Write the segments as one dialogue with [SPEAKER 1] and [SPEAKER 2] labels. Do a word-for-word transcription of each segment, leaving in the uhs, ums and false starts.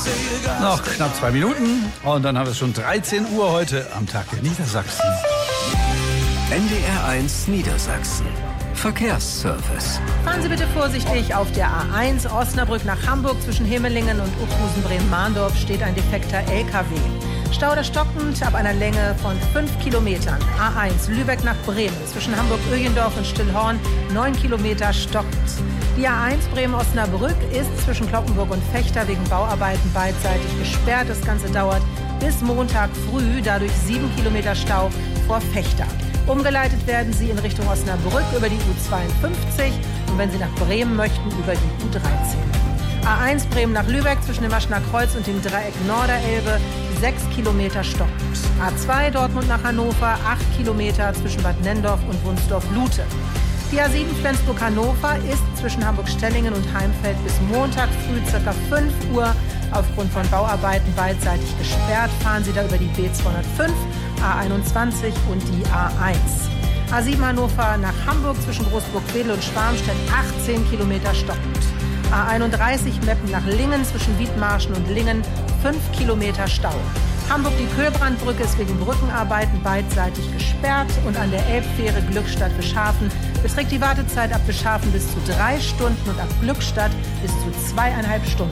[SPEAKER 1] Noch knapp zwei Minuten und dann haben wir es schon dreizehn Uhr heute am Tag der Niedersachsen.
[SPEAKER 2] N D R eins Niedersachsen. Verkehrsservice.
[SPEAKER 3] Fahren Sie bitte vorsichtig auf der A eins Osnabrück nach Hamburg. Zwischen Himmelingen und Uphusen-Bremen-Mahndorf steht ein defekter L K W. Stau der stockend ab einer Länge von fünf Kilometern. A eins Lübeck nach Bremen. Zwischen Hamburg-Öjendorf und Stillhorn neun Kilometer stockend. Die A eins Bremen-Osnabrück ist zwischen Cloppenburg und Vechta wegen Bauarbeiten beidseitig gesperrt. Das Ganze dauert bis Montag früh, dadurch sieben Kilometer Stau vor Vechta. Umgeleitet werden Sie in Richtung Osnabrück über die U zweiundfünfzig und wenn Sie nach Bremen möchten, über die U dreizehn. A eins Bremen nach Lübeck zwischen dem Aschener Kreuz und dem Dreieck Norderelbe, sechs Kilometer stockend. A zwei Dortmund nach Hannover, acht Kilometer zwischen Bad Nenndorf und Wunsdorf-Lute. Die A sieben Flensburg-Hannover ist zwischen Hamburg-Stellingen und Heimfeld bis Montag früh ca. fünf Uhr aufgrund von Bauarbeiten beidseitig gesperrt. Fahren Sie da über die B zweihundertfünf, A einundzwanzig und die A eins. A sieben Hannover nach Hamburg zwischen Großburg-Wedel und Schwarmstedt, achtzehn Kilometer stockend. A einunddreißig Meppen nach Lingen zwischen Wiedmarschen und Lingen, fünf Kilometer Stau. Hamburg die Köhlbrandbrücke ist wegen Brückenarbeiten beidseitig gesperrt und an der Elbfähre Glückstadt-Bischhafen beträgt die Wartezeit ab Bischhafen bis zu drei Stunden und ab Glückstadt bis zu zweieinhalb Stunden.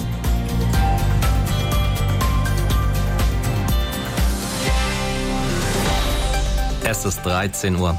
[SPEAKER 4] Es ist dreizehn Uhr.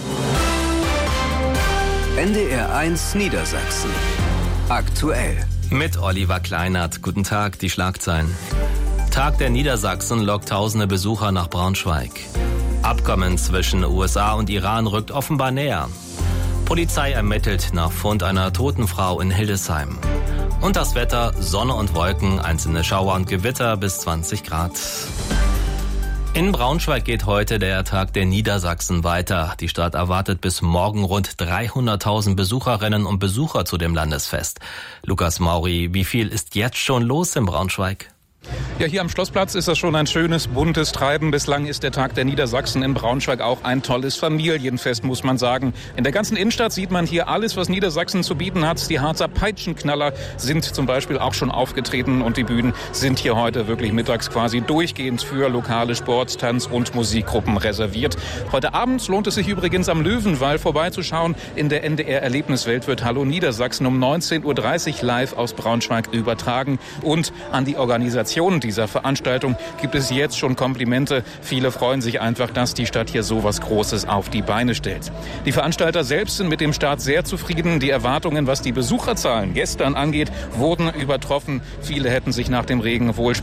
[SPEAKER 2] N D R eins Niedersachsen. Aktuell.
[SPEAKER 4] Mit Oliver Kleinert. Guten Tag, die Schlagzeilen. Tag der Niedersachsen lockt tausende Besucher nach Braunschweig. Abkommen zwischen U S A und Iran rückt offenbar näher. Polizei ermittelt nach Fund einer toten Frau in Hildesheim. Und das Wetter, Sonne und Wolken, einzelne Schauer und Gewitter bis zwanzig Grad. In Braunschweig geht heute der Tag der Niedersachsen weiter. Die Stadt erwartet bis morgen rund dreihunderttausend Besucherinnen und Besucher zu dem Landesfest. Lukas Mauri, wie viel ist jetzt schon los in Braunschweig?
[SPEAKER 5] Ja, hier am Schlossplatz ist das schon ein schönes, buntes Treiben. Bislang ist der Tag der Niedersachsen in Braunschweig auch ein tolles Familienfest, muss man sagen. In der ganzen Innenstadt sieht man hier alles, was Niedersachsen zu bieten hat. Die Harzer Peitschenknaller sind zum Beispiel auch schon aufgetreten und die Bühnen sind hier heute wirklich mittags quasi durchgehend für lokale Sport-, Tanz- und Musikgruppen reserviert. Heute Abend lohnt es sich übrigens am Löwenwall vorbeizuschauen. In der N D R-Erlebniswelt wird Hallo Niedersachsen um neunzehn Uhr dreißig live aus Braunschweig übertragen. Und an die Organisation dieser Veranstaltung gibt es jetzt schon Komplimente. Viele freuen sich einfach, dass die Stadt hier so was Großes auf die Beine stellt. Die Veranstalter selbst sind mit dem Start sehr zufrieden. Die Erwartungen, was die Besucherzahlen gestern angeht, wurden übertroffen. Viele hätten sich nach dem Regen wohl